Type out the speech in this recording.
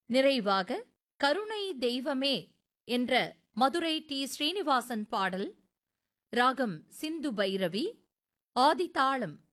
நிறைவாக கருணை தெய்வமே என்ற மதுரை டி. ஸ்ரீனிவாசன் பாடல், ராகம் சிந்து பைரவி, ஆதிதாளம்